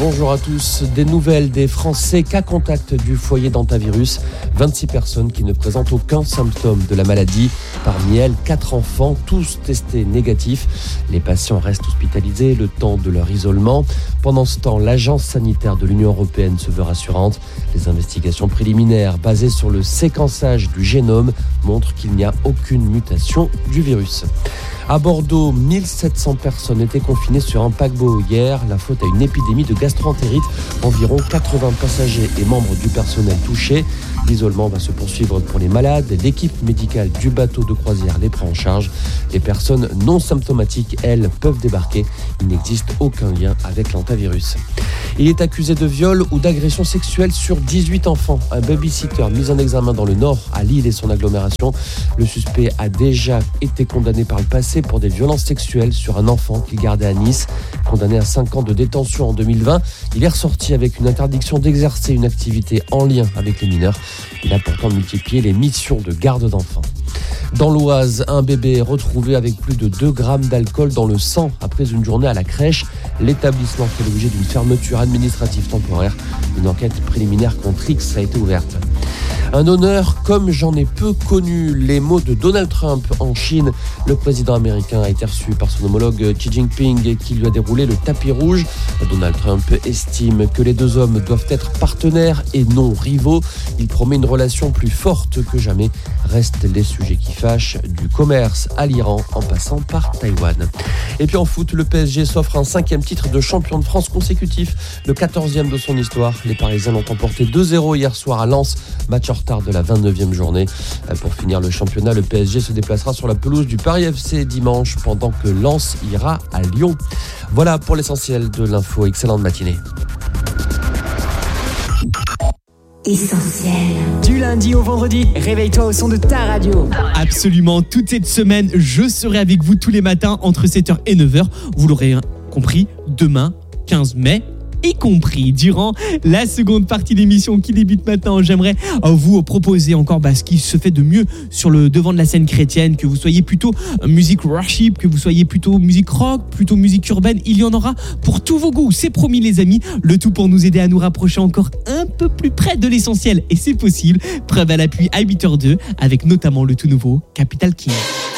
Bonjour à tous. Des nouvelles des Français cas contact du foyer d'hantavirus. 26 personnes qui ne présentent aucun symptôme de la maladie. Parmi elles, 4 enfants, tous testés négatifs. Les patients restent hospitalisés le temps de leur isolement. Pendant ce temps, l'agence sanitaire de l'Union européenne se veut rassurante. Les investigations préliminaires basées sur le séquençage du génome montrent qu'il n'y a aucune mutation du virus. À Bordeaux, 1700 personnes étaient confinées sur un paquebot hier. La faute à une épidémie de gastroentérite. Environ 80 passagers et membres du personnel touchés. L'isolement va se poursuivre pour les malades. L'équipe médicale du bateau de croisière les prend en charge. Les personnes non symptomatiques, elles, peuvent débarquer. Il n'existe aucun lien avec l'hantavirus. Il est accusé de viol ou d'agression sexuelle sur 18 enfants. Un babysitter mis en examen dans le Nord, à Lille et son agglomération. Le suspect a déjà été condamné par le passé pour des violences sexuelles sur un enfant qu'il gardait à Nice. Condamné à 5 ans de détention en 2020, il est ressorti avec une interdiction d'exercer une activité en lien avec les mineurs. Il a pourtant multiplié les missions de garde d'enfants. Dans l'Oise, un bébé est retrouvé avec plus de 2 grammes d'alcool dans le sang après une journée à la crèche. L'établissement fait l'objet d'une fermeture administrative temporaire. Une enquête préliminaire contre X a été ouverte. Un honneur comme j'en ai peu connu. Les mots de Donald Trump en Chine. Le président américain a été reçu par son homologue Xi Jinping qui lui a déroulé le tapis rouge. Donald Trump estime que les deux hommes doivent être partenaires et non rivaux. Il promet une relation plus forte que jamais. Restent les sujets qui fâchent, du commerce à l'Iran en passant par Taïwan. Et puis en foot, le PSG s'offre un 5e titre de champion de France consécutif, le 14e de son histoire. Les Parisiens l'ont emporté 2-0 hier soir à Lens, match en retard de la 29e journée. Pour finir le championnat, le PSG se déplacera sur la pelouse du Paris FC dimanche pendant que Lens ira à Lyon. Voilà pour l'essentiel de l'info. Excellente matinée. Essentiel. Du lundi au vendredi, réveille-toi au son de ta radio. Absolument, toute cette semaine, je serai avec vous tous les matins entre 7h et 9h. Vous l'aurez compris, demain, 15 mai, y compris durant la seconde partie d'émission qui débute maintenant. J'aimerais vous proposer encore ce qui se fait de mieux sur le devant de la scène chrétienne, que vous soyez plutôt musique worship, que vous soyez plutôt musique rock, plutôt musique urbaine, il y en aura pour tous vos goûts, c'est promis les amis, le tout pour nous aider à nous rapprocher encore un peu plus près de l'essentiel, et c'est possible, preuve à l'appui à 8h02 avec notamment le tout nouveau Capital King.